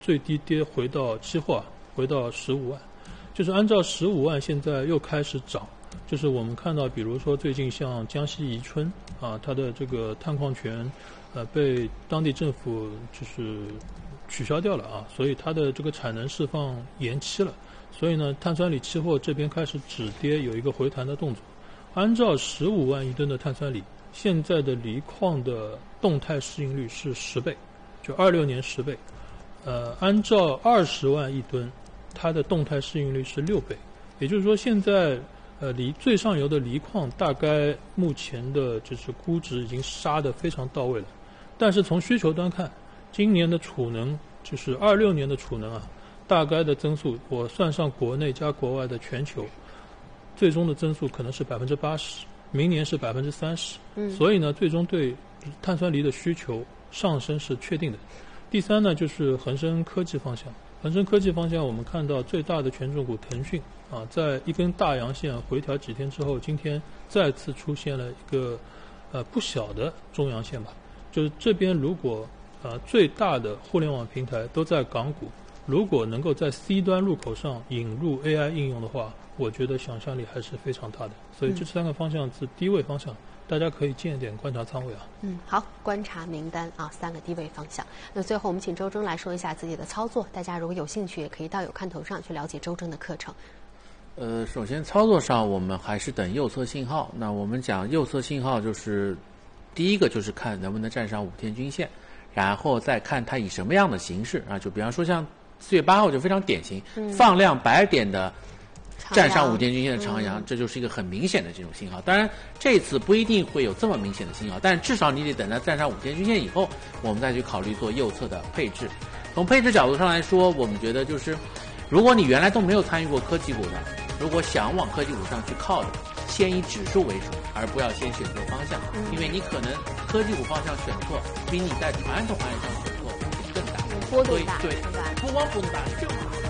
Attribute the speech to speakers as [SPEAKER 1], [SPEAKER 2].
[SPEAKER 1] 最低跌回到期货回到15万，就是按照15万现在又开始涨。就是我们看到，比如说最近像江西宜春啊，它的这个探矿权被当地政府就是取消掉了啊，所以它的这个产能释放延期了，所以呢，碳酸锂期货这边开始止跌，有一个回弹的动作。按照15万一吨的碳酸锂，现在的锂矿的动态市盈率是10倍，就26年10倍。按照20万一吨，它的动态市盈率是6倍，也就是说现在最上游的锂矿大概目前的就是估值已经杀得非常到位了。但是从需求端看，今年的储能就是26年的储能啊，大概的增速，我算上国内加国外的全球，最终的增速可能是80%，明年是30%。所以呢，最终对碳酸锂的需求上升是确定的。第三呢，就是恒生科技方向。恒生科技方向，我们看到最大的权重股腾讯啊，在一根大阳线回调几天之后，今天再次出现了一个不小的中阳线吧。就是这边如果最大的互联网平台都在港股，如果能够在 C 端入口上引入 AI 应用的话，我觉得想象力还是非常大的。所以这3个方向是低位方向，大家可以建一点观察仓位啊。
[SPEAKER 2] 好，观察名单啊，3个低位方向。那最后我们请周征来说一下自己的操作，大家如果有兴趣，也可以到有看头上去了解周征的课程。
[SPEAKER 3] 首先操作上我们还是等右侧信号。那我们讲右侧信号，就是第一个就是看能不能站上5天均线，然后再看它以什么样的形式啊，就比方说像4月8号就非常典型，放量100点的站上5天均线的长阳，这就是一个很明显的这种信号。当然这次不一定会有这么明显的信号，但至少你得等它站上5天均线以后，我们再去考虑做右侧的配置。从配置角度上来说，我们觉得就是如果你原来都没有参与过科技股的，如果想往科技股上去靠的，先以指数为主，而不要先选择方向，因为你可能科技股方向选错，比你在传统行业上选错风险更大，
[SPEAKER 2] 波动大，
[SPEAKER 3] 对，
[SPEAKER 2] 是吧？
[SPEAKER 3] 不光波动大，就